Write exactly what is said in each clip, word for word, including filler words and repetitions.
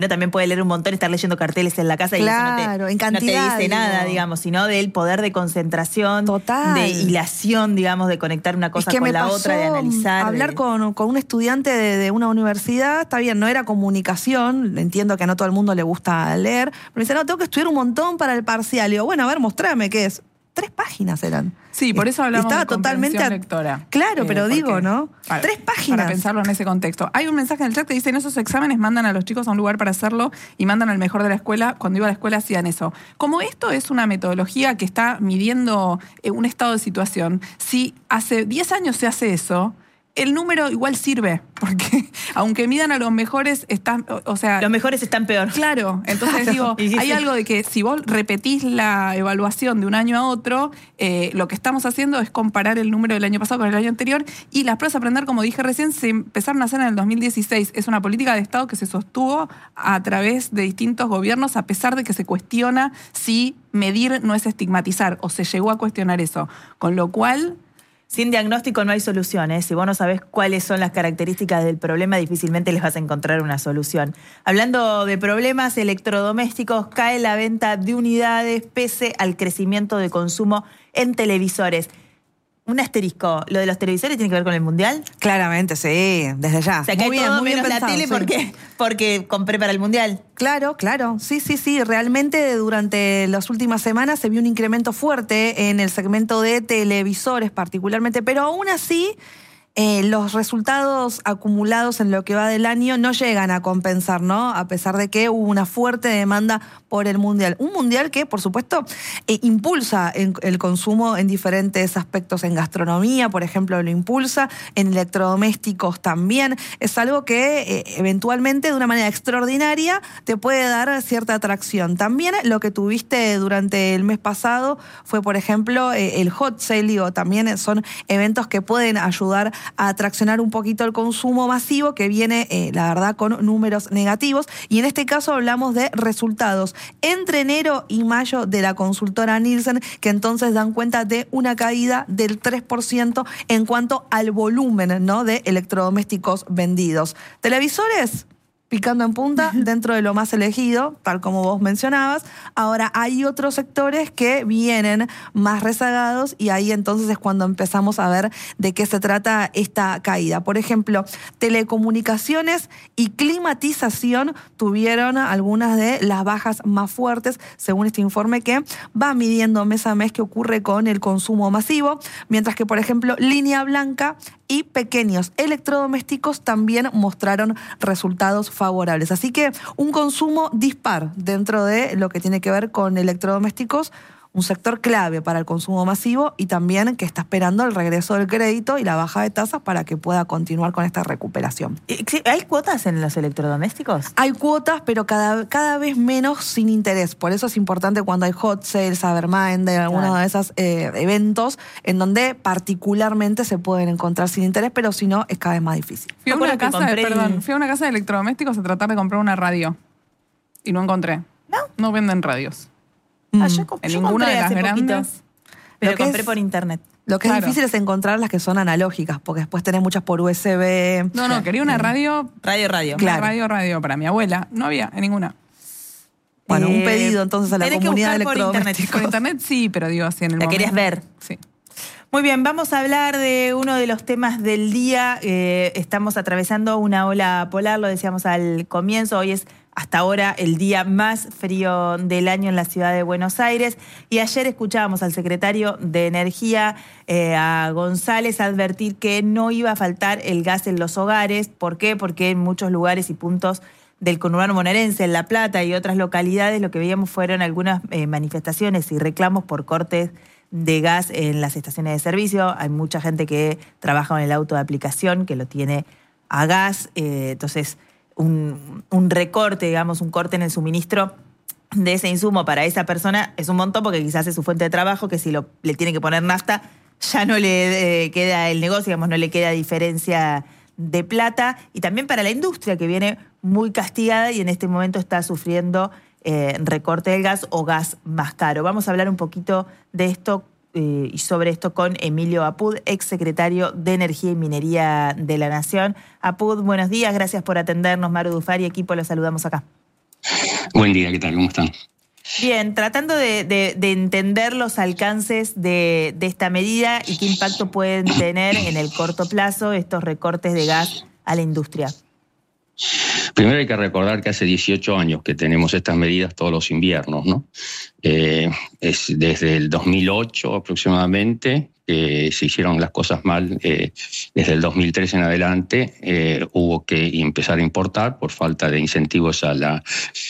Uno también puede leer un montón, estar leyendo carteles en la casa claro, y eso no te, en cantidad, no te dice digo. nada, digamos, sino del poder de concentración, Total. de hilación, digamos, de conectar una cosa es que con me la pasó otra, de analizar. Hablar de... con, con un estudiante de, de una universidad, está bien, no era comunicación, entiendo que a no todo el mundo le gusta leer, pero me dice, no, tengo que estudiar un montón para el parcial. Y digo, bueno, a ver, mostrame qué es. Tres páginas eran. Sí, por eso hablamos Estaba de comprensión totalmente lectora. Claro, Eh, pero porque- digo, ¿no? para- Tres páginas. Para pensarlo en ese contexto. Hay un mensaje en el chat que dice, en esos exámenes mandan a los chicos a un lugar para hacerlo y mandan al mejor de la escuela. Cuando iba a la escuela hacían eso. Como esto es una metodología que está midiendo eh, un estado de situación, si hace diez años se hace eso, el número igual sirve, porque aunque midan a los mejores, están, o, o sea... Los mejores están peor. Claro, entonces digo, Y sí, hay sí. algo de que si vos repetís la evaluación de un año a otro, eh, lo que estamos haciendo es comparar el número del año pasado con el año anterior, y las pruebas a aprender, como dije recién, se empezaron a hacer en el dos mil dieciséis. Es una política de Estado que se sostuvo a través de distintos gobiernos, a pesar de que se cuestiona si medir no es estigmatizar, o se llegó a cuestionar eso. Con lo cual... Sin diagnóstico no hay soluciones. Si vos no sabés cuáles son las características del problema, difícilmente les vas a encontrar una solución. Hablando de problemas electrodomésticos, cae la venta de unidades pese al crecimiento de consumo en televisores. Un asterisco, ¿lo de los televisores tiene que ver con el Mundial? Claramente, sí, desde ya. O sea, que muy hay bien, todo muy bien menos la pensado, tele sí. porque, porque compré para el Mundial. Claro, claro. Sí, sí, sí. Realmente durante las últimas semanas se vio un incremento fuerte en el segmento de televisores particularmente, pero aún así eh, los resultados acumulados en lo que va del año no llegan a compensar, ¿no? A pesar de que hubo una fuerte demanda por el Mundial. Un Mundial que, por supuesto, eh, impulsa en, el consumo en diferentes aspectos. En gastronomía, por ejemplo, lo impulsa. En electrodomésticos también. Es algo que eh, eventualmente, de una manera extraordinaria, te puede dar cierta atracción. También lo que tuviste durante el mes pasado fue, por ejemplo, eh, el hot sale. Digo, también son eventos que pueden ayudar a atraccionar un poquito el consumo masivo, que viene, eh, la verdad, con números negativos. Y en este caso hablamos de resultados entre enero y mayo de la consultora Nielsen, que entonces dan cuenta de una caída del tres por ciento en cuanto al volumen, ¿no?, de electrodomésticos vendidos. Televisores picando en punta dentro de lo más elegido, tal como vos mencionabas. Ahora hay otros sectores que vienen más rezagados y ahí entonces es cuando empezamos a ver de qué se trata esta caída. Por ejemplo, telecomunicaciones y climatización tuvieron algunas de las bajas más fuertes, según este informe que va midiendo mes a mes qué ocurre con el consumo masivo, mientras que, por ejemplo, línea blanca y pequeños electrodomésticos también mostraron resultados favorables. Así que un consumo dispar dentro de lo que tiene que ver con electrodomésticos, un sector clave para el consumo masivo y también que está esperando el regreso del crédito y la baja de tasas para que pueda continuar con esta recuperación. ¿Hay cuotas en los electrodomésticos? Hay cuotas, pero cada, cada vez menos sin interés. Por eso es importante cuando hay hot sales, Cyberminder, algunos Claro. de esos eh, eventos en donde particularmente se pueden encontrar sin interés, pero si no, es cada vez más difícil. Fui a, Me una acuerdo que casa de, compré el- perdón, fui a una casa de electrodomésticos a tratar de comprar una radio. Y no encontré. ¿No? No venden radios. Ah, yo, comp- En yo ninguna compré de las hace poquito, grandes. pero Lo que compré es- por internet. Lo que Claro. es difícil es encontrar las que son analógicas, porque después tenés muchas por U S B. No, no, quería una radio, Radio, radio. Claro. una radio, radio para mi abuela. No había en ninguna. Bueno, un Eh, pedido entonces a la tenés que comunidad de buscar por internet. electrodomésticos. Por internet sí, pero digo así en el La momento. querías ver. Sí. Muy bien, vamos a hablar de uno de los temas del día. Eh, estamos atravesando una ola polar, lo decíamos al comienzo. Hoy es hasta ahora el día más frío del año en la ciudad de Buenos Aires. Y ayer escuchábamos al secretario de Energía, eh, a González, advertir que no iba a faltar el gas en los hogares. ¿Por qué? Porque en muchos lugares y puntos del conurbano bonaerense, en La Plata y otras localidades, lo que veíamos fueron algunas eh, manifestaciones y reclamos por cortes de gas en las estaciones de servicio. Hay mucha gente que trabaja en el auto de aplicación, que lo tiene a gas. Eh, entonces, un, un recorte, digamos, un corte en el suministro de ese insumo para esa persona es un montón, porque quizás es su fuente de trabajo, que si lo, le tiene que poner nafta, ya no le eh, queda el negocio, digamos, no le queda diferencia de plata. Y también para la industria, que viene muy castigada y en este momento está sufriendo Eh, recorte del gas o gas más caro. Vamos a hablar un poquito de esto eh, y sobre esto con Emilio Apud, exsecretario de Energía y Minería de la Nación. Apud, buenos días, gracias por atendernos. Maru Dufar y equipo, los saludamos acá. Buen día, ¿qué tal? ¿Cómo están? Bien, tratando de, de, de entender los alcances de, de esta medida y qué impacto pueden tener en el corto plazo estos recortes de gas a la industria. Primero hay que recordar que hace dieciocho años que tenemos estas medidas todos los inviernos, ¿no? Eh, es desde el dos mil ocho aproximadamente que se hicieron las cosas mal. Eh, desde el dos mil tres en adelante eh, hubo que empezar a importar por falta de incentivos a la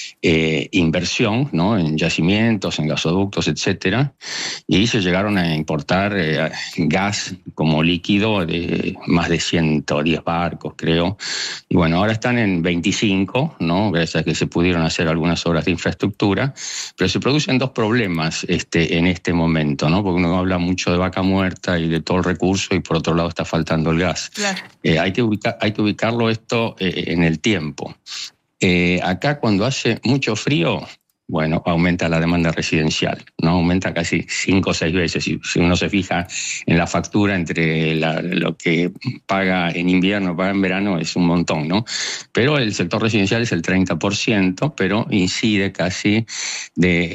eh, inversión, ¿no? En yacimientos, en gasoductos, etcétera. Y se llegaron a importar eh, gas como líquido de más de ciento diez barcos, creo. Y bueno, ahora están en veinticinco, ¿no? Gracias a que se pudieron hacer algunas obras de infraestructura, pero se producen dos problemas este, en este momento, ¿no? Porque uno habla mucho de vaca muerta y de todo el recurso y por otro lado está faltando el gas. Claro. Eh, hay que ubicar, hay que ubicarlo esto eh, en el tiempo. Eh, acá cuando hace mucho frío, bueno, aumenta la demanda residencial, ¿no? Aumenta casi cinco o seis veces. Si, si uno se fija en la factura entre la, lo que paga en invierno, paga en verano, es un montón, ¿no? Pero el sector residencial es el treinta por ciento, pero incide casi de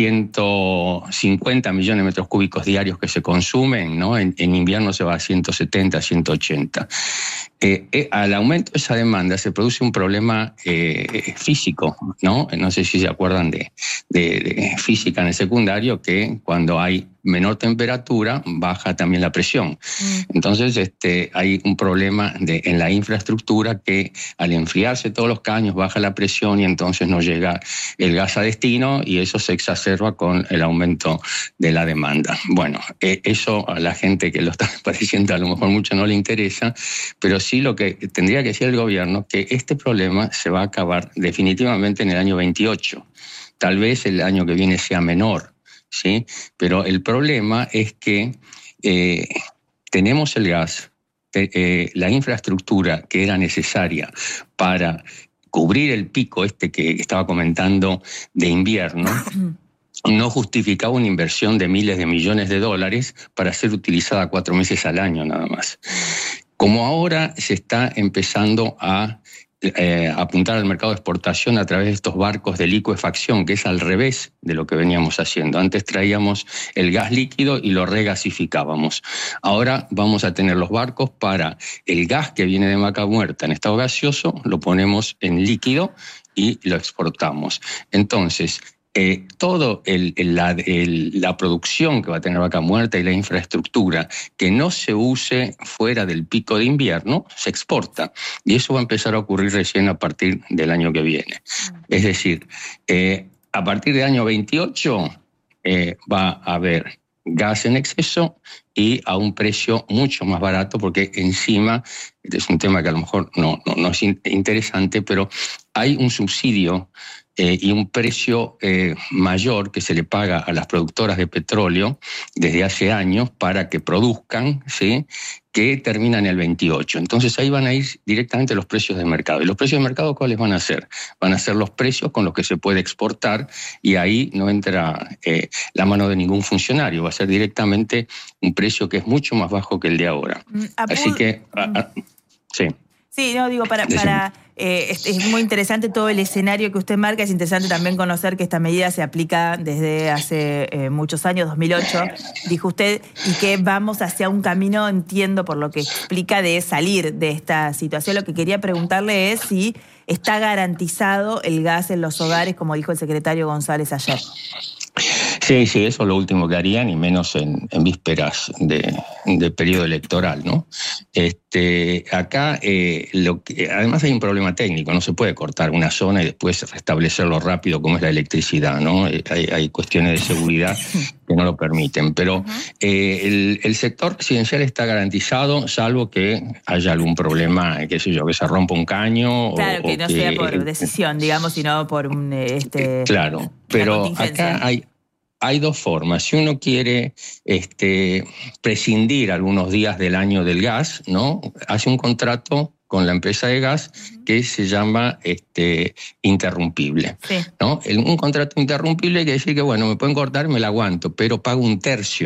ciento cincuenta millones de metros cúbicos diarios que se consumen, ¿no? En, en invierno se va a ciento setenta, ciento ochenta. Eh, eh, al aumento de esa demanda se produce un problema eh, físico, ¿no? No sé si se acuerdan de, de, de física en el secundario, que cuando hay menor temperatura baja también la presión. Mm. Entonces este, hay un problema de, en la infraestructura que al enfriarse todos los caños baja la presión y entonces no llega el gas a destino y eso se exacerba con el aumento de la demanda. Bueno, eh, eso a la gente que lo está padeciendo a lo mejor mucho no le interesa, pero sí lo que tendría que decir el gobierno que este problema se va a acabar definitivamente en el año veintiocho. Tal vez el año que viene sea menor, ¿sí? Pero el problema es que eh, tenemos el gas, eh, la infraestructura que era necesaria para cubrir el pico este que estaba comentando de invierno, no justificaba una inversión de miles de millones de dólares para ser utilizada cuatro meses al año nada más. Como ahora se está empezando a Eh, apuntar al mercado de exportación a través de estos barcos de licuefacción, que es al revés de lo que veníamos haciendo. Antes traíamos el gas líquido y lo regasificábamos. Ahora vamos a tener los barcos para el gas que viene de vaca muerta en estado gaseoso, lo ponemos en líquido y lo exportamos. Entonces, Eh, todo el, el, la, el, la producción que va a tener vaca muerta y la infraestructura que no se use fuera del pico de invierno se exporta y eso va a empezar a ocurrir recién a partir del año que viene. Es decir, eh, a partir del año veintiocho eh, va a haber gas en exceso y a un precio mucho más barato porque encima, este es un tema que a lo mejor no, no, no es interesante, pero hay un subsidio Eh, y un precio eh, mayor que se le paga a las productoras de petróleo desde hace años para que produzcan, ¿sí? Que termina en el veintiocho. Entonces ahí van a ir directamente los precios de mercado. ¿Y los precios de mercado cuáles van a ser? Van a ser los precios con los que se puede exportar y ahí no entra eh, la mano de ningún funcionario. Va a ser directamente un precio que es mucho más bajo que el de ahora. Mm, Así que, a, a, sí. Sí, no, digo, para... para eh, es, es muy interesante todo el escenario que usted marca. Es interesante también conocer que esta medida se aplica desde hace eh, muchos años, dos mil ocho, dijo usted, y que vamos hacia un camino, entiendo por lo que explica, de salir de esta situación. Lo que quería preguntarle es si está garantizado el gas en los hogares, como dijo el secretario González ayer. Sí, sí, eso es lo último que harían, y menos en, en vísperas de, de periodo electoral, ¿no? Este, acá, eh, lo que, además hay un problema técnico, no se puede cortar una zona y después restablecerlo rápido como es la electricidad, ¿no? Hay, hay cuestiones de seguridad que no lo permiten, pero uh-huh. eh, el, el sector residencial está garantizado, salvo que haya algún problema, qué sé yo, que se rompa un caño. Claro, o, que no o que, sea por decisión, digamos, sino por un... Este, claro, pero acá hay... Hay dos formas. Si uno quiere este, prescindir algunos días del año del gas, ¿no? Hace un contrato con la empresa de gas que se llama este, interrumpible. Sí. ¿No? Un contrato interrumpible quiere decir que, bueno, me pueden cortar, me la aguanto, pero pago un tercio.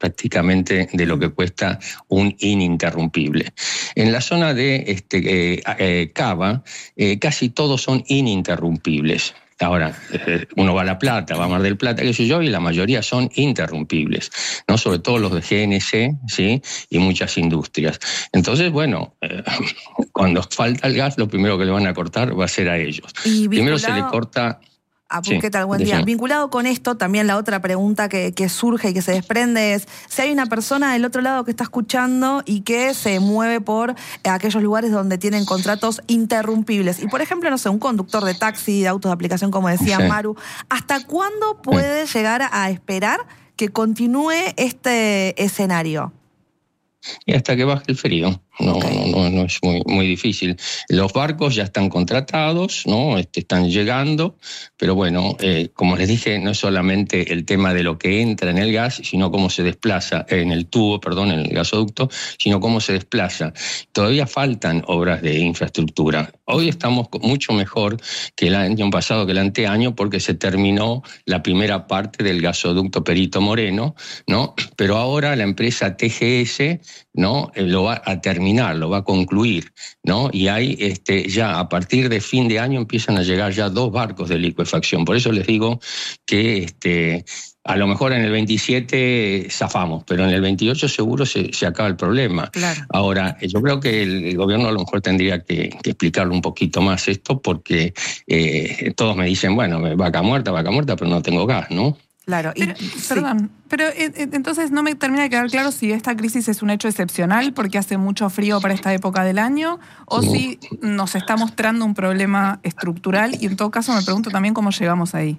prácticamente de lo que cuesta un ininterrumpible. En la zona de este, eh, eh, Cava, eh, casi todos son ininterrumpibles. Ahora, uno va a La Plata, va a Mar del Plata, qué sé yo, y la mayoría son interrumpibles, ¿no? Sobre todo los de G N C, ¿sí? Y muchas industrias. Entonces, bueno, eh, cuando falta el gas, lo primero que le van a cortar va a ser a ellos. Y primero se le corta... Ah, pues, ¿qué tal? Buen día. Vinculado con esto, también la otra pregunta que, que surge y que se desprende es si hay una persona del otro lado que está escuchando y que se mueve por aquellos lugares donde tienen contratos interrumpibles. Y, por ejemplo, no sé, un conductor de taxi, de autos de aplicación, como decía sí. Maru, ¿hasta cuándo puede sí. llegar a esperar que continúe este escenario? Y hasta que baje el frío. No, okay. no, no, no es muy, muy difícil. Los barcos ya están contratados, ¿no? Este, están llegando, pero bueno, eh, como les dije, no es solamente el tema de lo que entra en el gas, sino cómo se desplaza, en el tubo, perdón, en el gasoducto, sino cómo se desplaza. Todavía faltan obras de infraestructura. Hoy estamos mucho mejor que el año pasado, que el anteaño, porque se terminó la primera parte del gasoducto Perito Moreno, ¿no? Pero ahora la empresa T G S, ¿no? Eh, lo va a terminar. lo va a concluir, ¿no? Y hay este, ya a partir de fin de año empiezan a llegar ya dos barcos de licuefacción. Por eso les digo que este, a lo mejor en el veintisiete zafamos, pero en el veintiocho seguro se, se acaba el problema. Claro. Ahora, yo creo que el, el gobierno a lo mejor tendría que, que explicarlo un poquito más esto, porque eh, todos me dicen, bueno, vaca muerta, vaca muerta, pero no tengo gas, ¿no? Claro, y, pero, sí. Perdón, pero eh, entonces no me termina de quedar claro si esta crisis es un hecho excepcional porque hace mucho frío para esta época del año o sí. si nos está mostrando un problema estructural y en todo caso me pregunto también cómo llegamos ahí.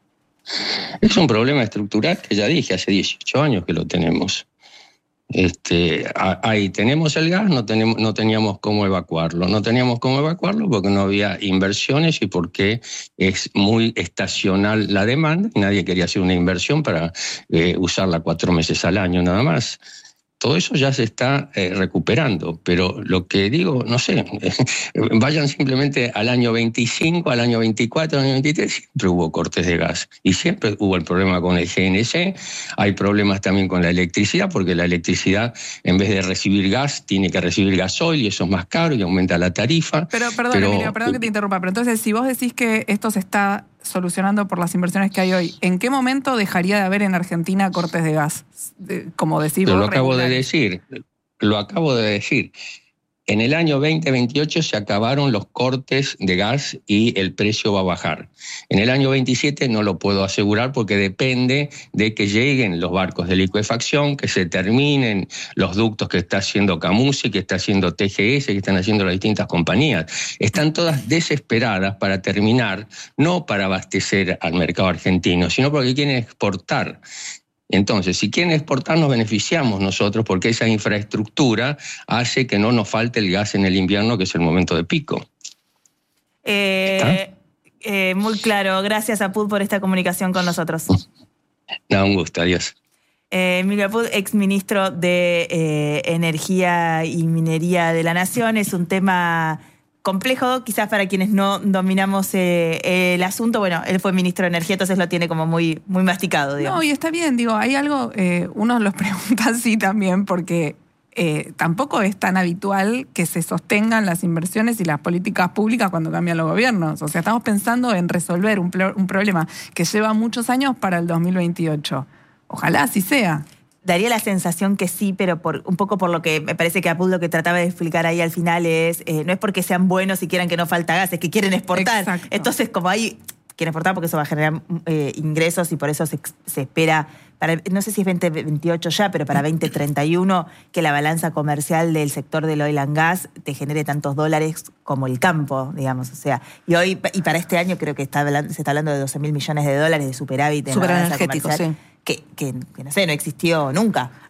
Es un problema estructural que ya dije, hace dieciocho años que lo tenemos. Este, ahí tenemos el gas, no, tenemos, no teníamos cómo evacuarlo. No teníamos cómo evacuarlo porque no había inversiones y porque es muy estacional la demanda. Nadie quería hacer una inversión para eh, usarla cuatro meses al año nada más. Todo eso ya se está eh, recuperando, pero lo que digo, no sé, vayan simplemente al año veinticinco, al año veinticuatro, al año veintitrés, siempre hubo cortes de gas y siempre hubo el problema con el G N C, hay problemas también con la electricidad, porque la electricidad en vez de recibir gas tiene que recibir gasoil y eso es más caro y aumenta la tarifa. Pero perdón, pero, Emilio, perdón que te interrumpa, pero entonces si vos decís que esto se está solucionando por las inversiones que hay hoy, ¿en qué momento dejaría de haber en Argentina cortes de gas? Como decís vos, lo acabo de decir, lo acabo de decir. En el año veinte veintiocho se acabaron los cortes de gas y el precio va a bajar. En el año veintisiete no lo puedo asegurar porque depende de que lleguen los barcos de licuefacción, que se terminen los ductos que está haciendo Camusi, que está haciendo T G S, que están haciendo las distintas compañías. Están todas desesperadas para terminar, no para abastecer al mercado argentino, sino porque quieren exportar. Entonces, si quieren exportar, nos beneficiamos nosotros porque esa infraestructura hace que no nos falte el gas en el invierno, que es el momento de pico. Eh, eh, muy claro. Gracias, Apud, por esta comunicación con nosotros. No, un gusto. Adiós. Eh, Emilio Apud, exministro de eh, Energía y Minería de la Nación. Es un tema complejo, quizás para quienes no dominamos eh, el asunto. Bueno, él fue ministro de Energía, entonces lo tiene como muy, muy masticado, digamos. No, y está bien, digo, hay algo, eh, uno los pregunta así también, porque eh, tampoco es tan habitual que se sostengan las inversiones y las políticas públicas cuando cambian los gobiernos. O sea, estamos pensando en resolver un, un problema que lleva muchos años para el dos mil veintiocho. Ojalá así sea. Daría la sensación que sí, pero por un poco por lo que me parece que Apud lo que trataba de explicar ahí al final es, eh, no es porque sean buenos y quieran que no falta gas, es que quieren exportar. Exacto. Entonces, como hay, quieren exportar porque eso va a generar eh, ingresos y por eso se, se espera, para, no sé si es veinte veintiocho ya, pero para veinte treinta y uno, que la balanza comercial del sector del oil and gas te genere tantos dólares como el campo, digamos. O sea, y hoy, y para este año creo que está hablando, se está hablando de doce mil millones de dólares de superávit en la balanza comercial. Sí. Que, que, que, no sé, no existió nunca.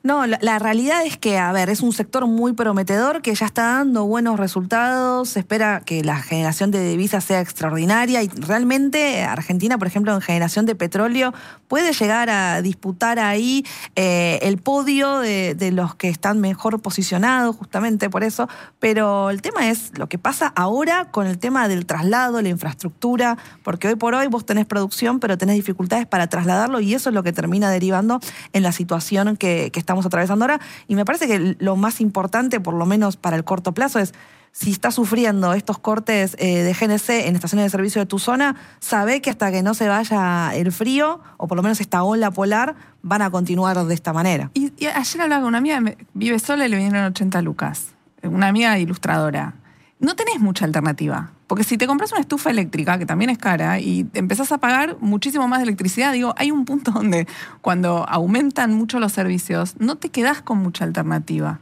No, la, la realidad es que, a ver, es un sector muy prometedor que ya está dando buenos resultados, se espera que la generación de divisas sea extraordinaria y realmente Argentina, por ejemplo, en generación de petróleo puede llegar a disputar ahí eh, el podio de, de los que están mejor posicionados, justamente por eso, pero el tema es lo que pasa ahora con el tema del traslado, la infraestructura, porque hoy por hoy vos tenés producción, pero tenés dificultades para trasladarlo y eso es lo que termina derivando en la situación que, que estamos atravesando ahora. Y me parece que lo más importante, por lo menos para el corto plazo, es si está sufriendo estos cortes eh, de G N C en estaciones de servicio de tu zona, sabe que hasta que no se vaya el frío, o por lo menos esta ola polar, van a continuar de esta manera. Y, y ayer hablaba con una amiga, vive sola y le vinieron ochenta lucas. Una amiga ilustradora. No tenés mucha alternativa. Porque si te compras una estufa eléctrica, que también es cara, y empezás a pagar muchísimo más de electricidad, digo, hay un punto donde cuando aumentan mucho los servicios, no te quedás con mucha alternativa.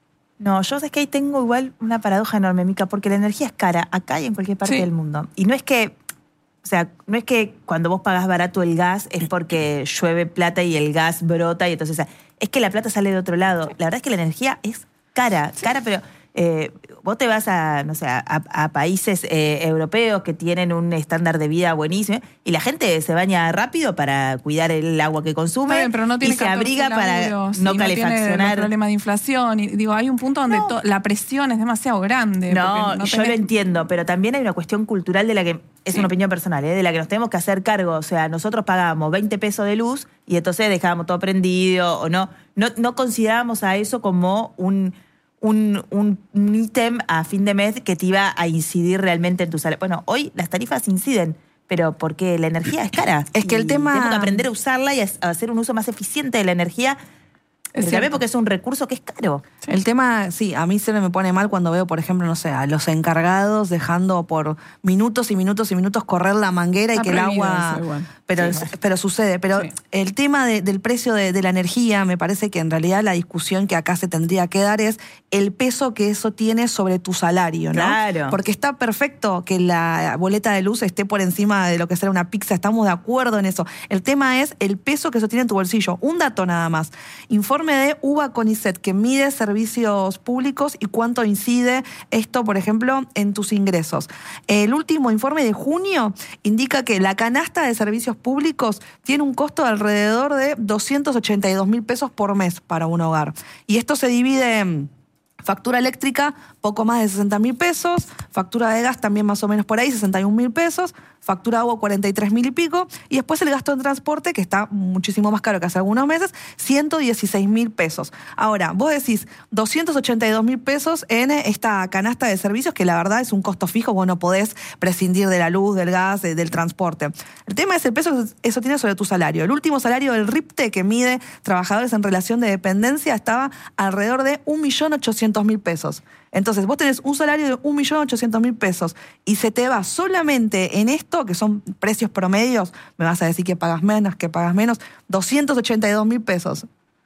No, yo sé que ahí tengo igual una paradoja enorme, Mica, porque la energía es cara acá y en cualquier parte Sí. del mundo. Y no es que, o sea, no es que cuando vos pagás barato el gas es porque llueve plata y el gas brota y entonces, o sea, es que la plata sale de otro lado. La verdad es que la energía es cara, sí. cara, pero eh, vos te vas a, no sé, a, a países eh, europeos que tienen un estándar de vida buenísimo y la gente se baña rápido para cuidar el agua que consume. Bien, pero no tiene y se abriga para no no calefaccionar. Tiene problemas de inflación. Y digo, hay un punto donde No. to- la presión es demasiado grande. No, no yo tenés... lo entiendo, pero también hay una cuestión cultural de la que, es Sí. una opinión personal, ¿eh? de la que nos tenemos que hacer cargo. O sea, nosotros pagábamos veinte pesos de luz y entonces dejábamos todo prendido o no. No, no considerábamos a eso como un... Un, un, un ítem a fin de mes que te iba a incidir realmente en tu salario. Bueno, hoy las tarifas inciden, pero porque la energía es cara. Es que el Y tema- tenemos que aprender a usarla y a a hacer un uso más eficiente de la energía, Es pero también cierto. porque es un recurso que es caro. El tema, sí, a mí se me pone mal cuando veo, por ejemplo, no sé, a los encargados dejando por minutos y minutos y minutos correr la manguera y Está que el prohibido agua... eso igual. Pero, Sí. pero sucede. Pero Sí. el tema de- del precio de, de la energía, me parece que en realidad la discusión que acá se tendría que dar es el peso que eso tiene sobre tu salario, ¿no? Claro. Porque está perfecto que la boleta de luz esté por encima de lo que será una pizza, estamos de acuerdo en eso. El tema es el peso que eso tiene en tu bolsillo. Un dato nada más. Informe de UBA CONICET, que mide servicios públicos y cuánto incide esto, por ejemplo, en tus ingresos. El último informe de junio indica que la canasta de servicios públicos tiene un costo de alrededor de doscientos ochenta y dos mil pesos por mes para un hogar. Y esto se divide en factura eléctrica, poco más de sesenta mil pesos, factura de gas también más o menos por ahí, sesenta y un mil pesos, factura de agua cuarenta y tres mil y pico, y después el gasto en transporte, que está muchísimo más caro que hace algunos meses, ciento dieciséis mil pesos. Ahora, vos decís doscientos ochenta y dos mil pesos en esta canasta de servicios, que la verdad es un costo fijo, vos no podés prescindir de la luz, del gas, de- del transporte. El tema es el peso que eso tiene sobre tu salario. El último salario del RIPTE, que mide trabajadores en relación de dependencia, estaba alrededor de un millón ochocientos mil pesos. Entonces, vos tenés un salario de un millón ochocientos mil pesos y se te va solamente en esto, que son precios promedios, me vas a decir que pagas menos, que pagas menos, doscientos ochenta y dos mil pesos.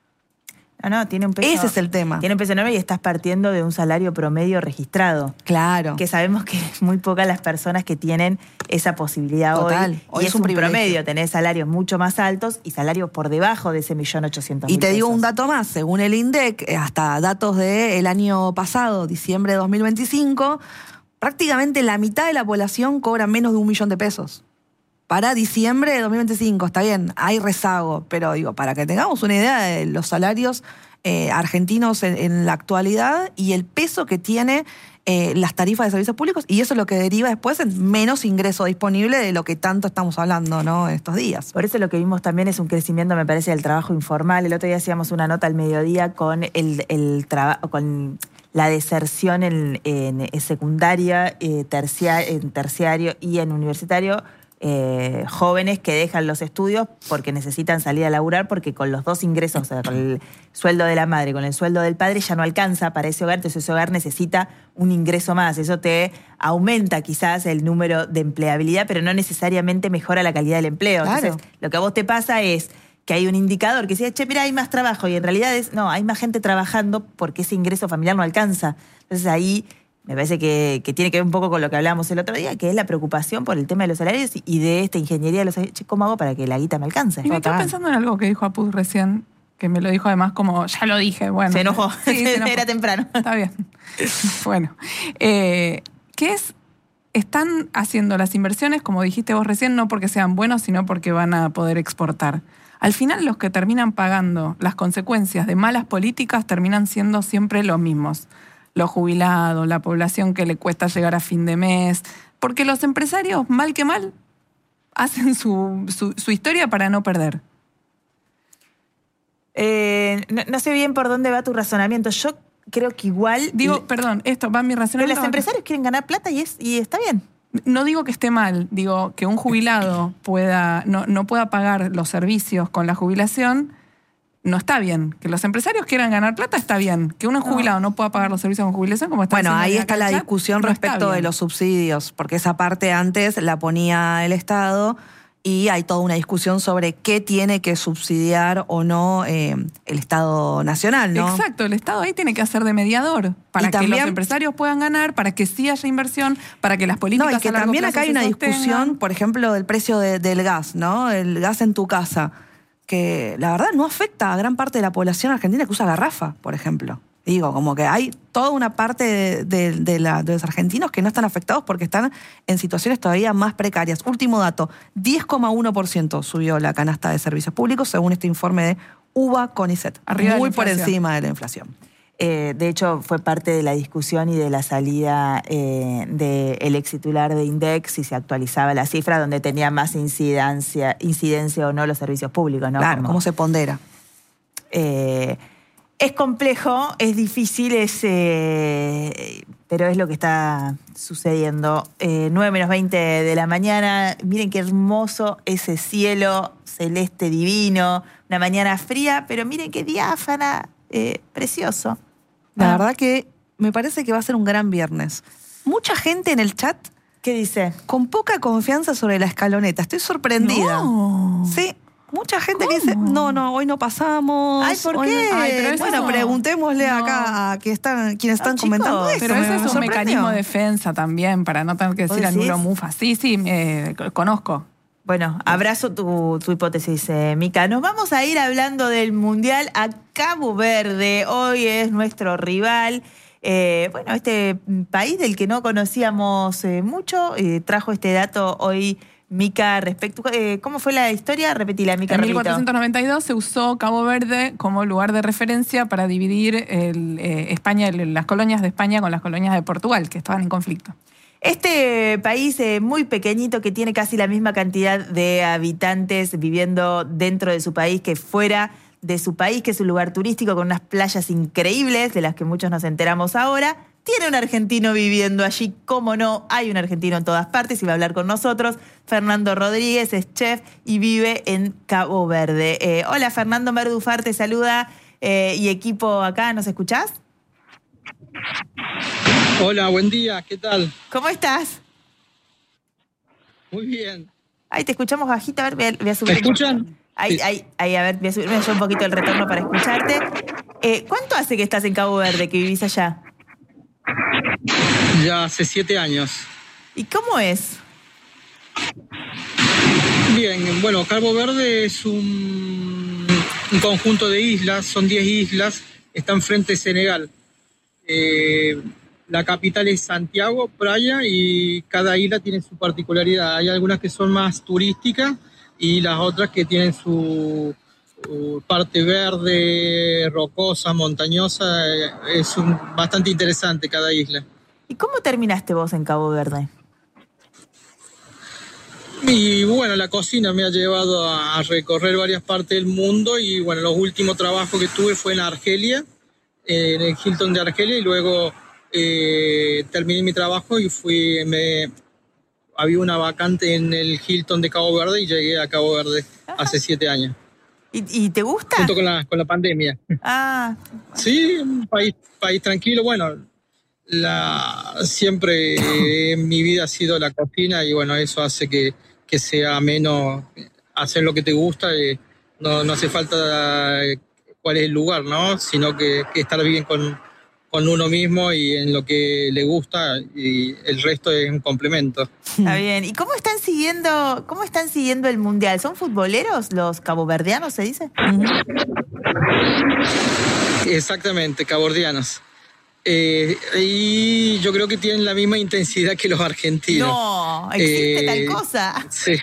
No, no, tiene un peso. Ese es el tema. Tiene un peso enorme y estás partiendo de un salario promedio registrado. Claro. Que sabemos que es muy pocas las personas que tienen esa posibilidad Total. hoy. Hoy y es es un un privilegio. promedio, tenés salarios mucho más altos y salarios por debajo de ese millón ochocientos mil Y te digo pesos. un dato más, según el INDEC, eh, hasta datos del año pasado, diciembre de dos mil veinticinco, prácticamente la mitad de la población cobra menos de un millón de pesos. Para diciembre de dos mil veinticinco, está bien, hay rezago, pero digo, para que tengamos una idea de los salarios eh, argentinos en, en la actualidad y el peso que tiene eh, las tarifas de servicios públicos, y eso es lo que deriva después en menos ingreso disponible de lo que tanto estamos hablando, ¿no?, estos días. Por eso lo que vimos también es un crecimiento, me parece, del trabajo informal. El otro día hacíamos una nota al mediodía con el, el trabajo, con la deserción en, en, en secundaria, eh, tercia- en terciario y en universitario. Eh, jóvenes que dejan los estudios porque necesitan salir a laburar, porque con los dos ingresos, o sea, con el sueldo de la madre, con el sueldo del padre, ya no alcanza para ese hogar, entonces ese hogar necesita un ingreso más. Eso te aumenta quizás el número de empleabilidad, pero no necesariamente mejora la calidad del empleo. Claro. Entonces, lo que a vos te pasa es que hay un indicador que dice, che, mira, hay más trabajo, y en realidad es, no, hay más gente trabajando porque ese ingreso familiar no alcanza. Entonces ahí me parece que, que tiene que ver un poco con lo que hablábamos el otro día, que es la preocupación por el tema de los salarios y de esta ingeniería de los salarios. Che, ¿cómo hago para que la guita me alcance? Y me quedo pensando en algo que dijo Apud recién, que me lo dijo además como, ya lo dije, bueno. Se enojó, Sí, se enojó. era temprano. Está bien. Bueno, eh, ¿qué es? Están haciendo las inversiones, como dijiste vos recién, no porque sean buenos, sino porque van a poder exportar. Al final, los que terminan pagando las consecuencias de malas políticas terminan siendo siempre los mismos. Los jubilados, la población que le cuesta llegar a fin de mes. Porque los empresarios, mal que mal, hacen su, su, su historia para no perder. Eh, no, no sé bien por dónde va tu razonamiento. Yo creo que igual... Digo, le- perdón, esto va mi pero razonamiento. los empresarios quieren ganar plata y, es, y está bien. No digo que esté mal, digo que un jubilado pueda, no, no pueda pagar los servicios con la jubilación, no está bien. Que los empresarios quieran ganar plata está bien. Que un jubilado no pueda pagar los servicios con jubilación, como está Bueno, diciendo ahí acá está en la el chat, discusión no está respecto de bien. los subsidios, porque esa parte antes la ponía el Estado y hay toda una discusión sobre qué tiene que subsidiar o no eh, el Estado Nacional, ¿no? Exacto, el Estado ahí tiene que hacer de mediador para Y que también- los empresarios puedan ganar, para que sí haya inversión, para que las políticas No, y que a largo también plazo acá hay se una sostengan. discusión, por ejemplo, del precio de- del gas, ¿no? El gas en tu casa, que la verdad no afecta a gran parte de la población argentina que usa garrafa, por ejemplo. Digo, como que hay toda una parte de, de- de la- de los argentinos que no están afectados porque están en situaciones todavía más precarias. Último dato, diez coma uno por ciento subió la canasta de servicios públicos según este informe de U B A CONICET. Arriba de la Muy por inflación. encima de la inflación. Eh, de hecho, fue parte de la discusión y de la salida eh, del ex titular de INDEC, si se actualizaba la cifra, donde tenía más incidencia, incidencia o no los servicios públicos, ¿no? Claro, Como- cómo se pondera. Eh, es complejo, es difícil, es, eh, pero es lo que está sucediendo. Eh, nueve menos veinte de la mañana, miren qué hermoso ese cielo celeste divino, una mañana fría, pero miren qué diáfana, eh, precioso. La Ah, verdad que me parece que va a ser un gran viernes. Mucha gente en el chat ¿qué dice? con poca confianza sobre la escaloneta. Estoy sorprendida. No. Sí, mucha gente que dice, ¿Cómo? no, no, hoy no pasamos. Ay, ¿por hoy qué? no-". Ay, pero eso bueno, no. preguntémosle No. acá a quienes están, quienes están chicos, comentando esto. Pero me- ese me es un sorprendió. mecanismo de defensa también, para no tener que ¿Vos decir al decís? nulo mufa. Sí, sí, eh, conozco. Bueno, abrazo tu, tu hipótesis, eh, Mica. Nos vamos a ir hablando del Mundial a Cabo Verde. Hoy es nuestro rival. Eh, bueno, este país del que no conocíamos eh, mucho, eh, trajo este dato hoy Mica respecto... Eh, ¿Cómo fue la historia? Repetila, Mica. En repito. mil cuatrocientos noventa y dos se usó Cabo Verde como lugar de referencia para dividir el, eh, España, el- las colonias de España con las colonias de Portugal, que estaban en conflicto. Este país eh, muy pequeñito que tiene casi la misma cantidad de habitantes viviendo dentro de su país que fuera de su país, que es un lugar turístico con unas playas increíbles de las que muchos nos enteramos ahora, tiene un argentino viviendo allí, cómo no, hay un argentino en todas partes y va a hablar con nosotros. Fernando Rodríguez es chef y vive en Cabo Verde. Eh, hola, Fernando Merdufar te saluda eh, y equipo acá, ¿nos escuchás? Hola, buen día, ¿qué tal? ¿Cómo estás? Muy bien. Ahí te escuchamos bajito, a ver, voy a, voy a subir. ¿Me escuchan? Ahí, Sí. ahí, ahí, a ver, voy a subirme yo un poquito el retorno para escucharte. Eh, ¿Cuánto hace que estás en Cabo Verde, que vivís allá? Ya hace siete años. ¿Y cómo es? Bien, bueno, Cabo Verde es un, un conjunto de islas, son diez islas, están frente a Senegal. Eh, la capital es Santiago, Praia, y cada isla tiene su particularidad. Hay algunas que son más turísticas y las otras que tienen su, su parte verde, rocosa, montañosa. Eh, Es un- bastante interesante cada isla. ¿Y cómo terminaste vos en Cabo Verde? Y bueno, la cocina me ha llevado a recorrer varias partes del mundo y bueno, los últimos trabajos que tuve fue en Argelia, eh, en el Hilton de Argelia, y luego eh, terminé mi trabajo y fui, me, había una vacante en el Hilton de Cabo Verde y llegué a Cabo Verde hace siete años, ¿Y, y te gusta? junto con la, con la pandemia. Ah, Sí, un país, país tranquilo. Bueno, la, siempre eh, en mi vida ha sido la cocina y bueno, eso hace que, que sea menos hacer lo que te gusta. Eh, no, no hace falta eh, cuál es el lugar, ¿no? Sino que, que estar bien con, con uno mismo y en lo que le gusta, y el resto es un complemento. Está bien. ¿Y cómo están siguiendo, cómo están siguiendo el Mundial? ¿Son futboleros los caboverdianos, se dice? Exactamente, cabordianos. Eh, y yo creo que tienen la misma intensidad que los argentinos. No, existe Eh, tal cosa. Sí,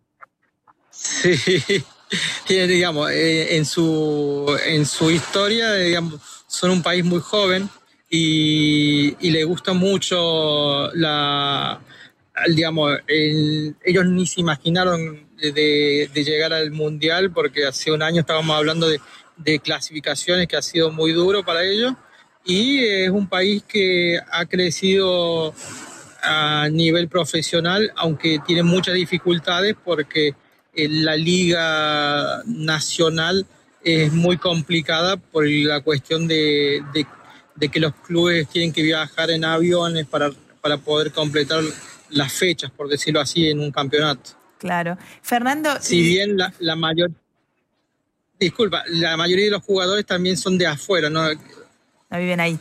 sí. Tienen, digamos, eh, en su en su historia, digamos, son un país muy joven y, y le gusta mucho la, digamos, el, ellos ni se imaginaron de, de llegar al Mundial, porque hace un año estábamos hablando de, de clasificaciones, que ha sido muy duro para ellos, y es un país que ha crecido a nivel profesional, aunque tiene muchas dificultades porque la liga nacional es muy complicada por la cuestión de, de, de que los clubes tienen que viajar en aviones para, para poder completar las fechas, por decirlo así, en un campeonato. Claro. Fernando... Si bien la, la mayor... Disculpa, la mayoría de los jugadores también son de afuera, ¿no? No viven ahí.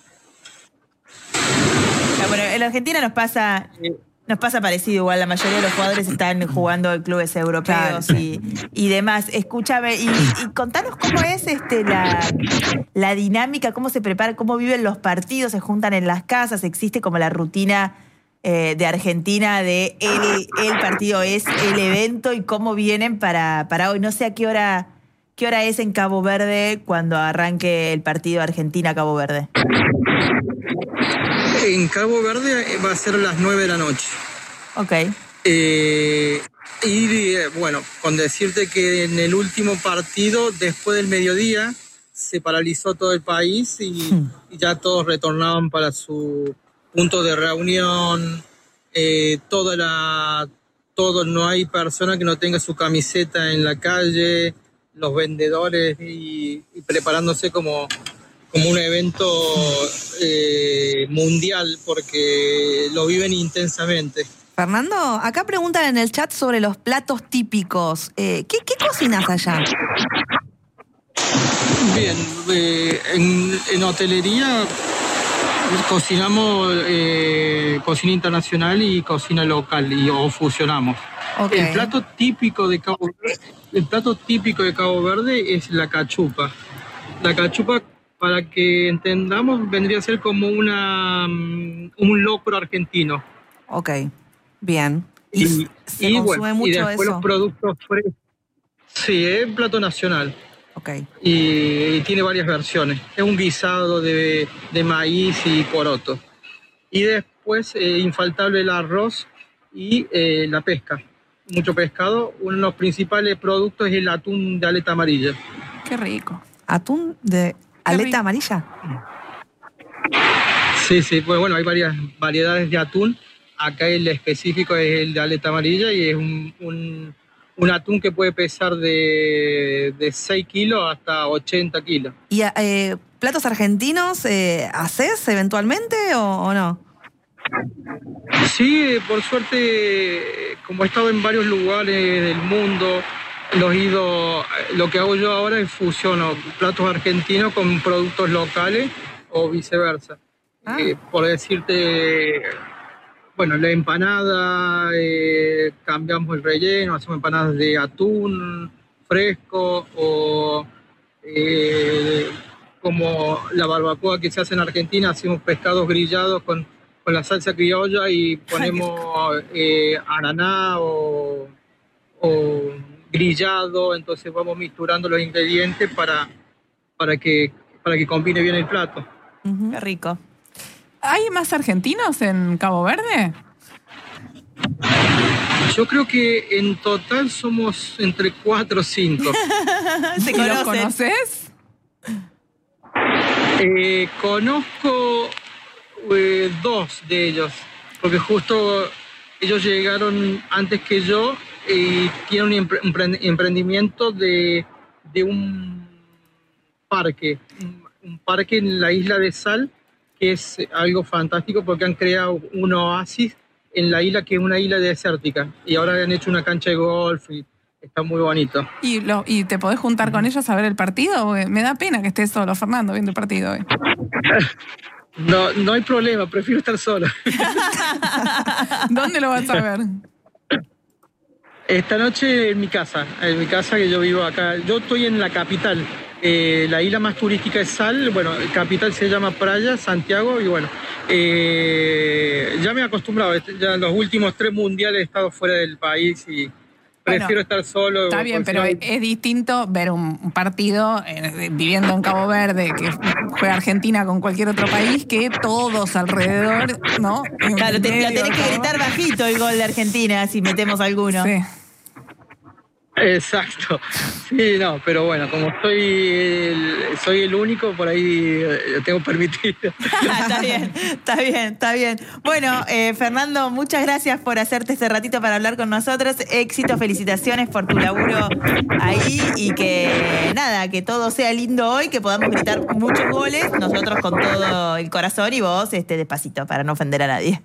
Ah, bueno, en Argentina nos pasa... Nos pasa parecido igual, la mayoría de los jugadores están jugando en clubes europeos claro. y, y demás. Escúchame, y, y contanos cómo es este la, la dinámica, cómo se prepara, cómo viven los partidos, se juntan en las casas, existe como la rutina eh, de Argentina de el, el partido es el evento y cómo vienen para, para hoy. No sé a qué hora, qué hora es en Cabo Verde cuando arranque el partido Argentina-Cabo Verde. En Cabo Verde va a ser las nueve de la noche. Ok. Eh, y bueno, con decirte que en el último partido, después del mediodía, se paralizó todo el país y, hmm. y ya todos retornaban para su punto de reunión. Eh, toda la, todo, no hay persona que no tenga su camiseta en la calle, los vendedores y, y preparándose como... como un evento eh, mundial, porque lo viven intensamente. Fernando, acá preguntan en el chat sobre los platos típicos. Eh, ¿qué, ¿Qué cocinas allá? Bien, eh, en, en hotelería cocinamos eh, cocina internacional y cocina local, y o fusionamos. Okay. El plato típico de Cabo Verde, el plato típico de Cabo Verde es la cachupa. La cachupa, para que entendamos, vendría a ser como una un locro argentino. Ok, bien. Y, y se y, consume bueno, mucho y después eso. Los productos frescos. Sí, es un plato nacional. Ok. Y, y tiene varias versiones. Es un guisado de, de maíz y poroto. Y después, eh, infaltable el arroz y eh, la pesca. Mucho pescado. Uno de los principales productos es el atún de aleta amarilla. Qué rico. ¿Atún de aleta amarilla? Sí, sí, pues bueno, hay varias variedades de atún. Acá el específico es el de aleta amarilla y es un, un, un atún que puede pesar de, de seis kilos hasta ochenta kilos. ¿Y eh, platos argentinos eh, haces eventualmente o, o no? Sí, por suerte, como he estado en varios lugares del mundo, los ido, lo que hago yo ahora es fusiono platos argentinos con productos locales o viceversa. Ah. Eh, por decirte, bueno, la empanada, eh, cambiamos el relleno, hacemos empanadas de atún fresco o eh, como la barbacoa que se hace en Argentina, hacemos pescados grillados con, con la salsa criolla y ponemos eh, ananá o... o grillado, entonces vamos misturando los ingredientes para, para, que, para que combine bien el plato. Uh-huh. Qué rico. ¿Hay más argentinos en Cabo Verde? Yo creo que en total somos entre cuatro o cinco. ¿Se ¿Y los conoces? Eh, conozco eh, dos de ellos, porque justo ellos llegaron antes que yo y tienen un emprendimiento de, de un parque, un, un parque en la isla de Sal, que es algo fantástico porque han creado un oasis en la isla que es una isla desértica y ahora han hecho una cancha de golf y está muy bonito. ¿Y, lo, ¿Y te podés juntar con ellos a ver el partido? Porque me da pena que estés solo, Fernando, viendo el partido hoy. No, no hay problema, prefiero estar solo. ¿Dónde lo vas a ver? Esta noche en mi casa, en mi casa que yo vivo acá. Yo estoy en la capital. Eh, la isla más turística es Sal, bueno, capital se llama Praia, Santiago, y bueno, eh, ya me he acostumbrado. Ya en los últimos tres mundiales he estado fuera del país y prefiero bueno, estar solo. Está bien, pero es, es distinto ver un, un partido eh, viviendo en Cabo Verde, que juega Argentina con cualquier otro país, que todos alrededor, ¿no? Claro, te, lo tenés que gritar bajito el gol de Argentina si metemos alguno. Sí. Exacto. Sí, no, pero bueno, como soy el, soy el único, por ahí lo tengo permitido. Está bien, está bien, está bien. Bueno, eh, Fernando, muchas gracias por hacerte este ratito para hablar con nosotros. Éxito, felicitaciones por tu laburo ahí y que nada, que todo sea lindo hoy, que podamos gritar muchos goles, nosotros con todo el corazón y vos este despacito para no ofender a nadie.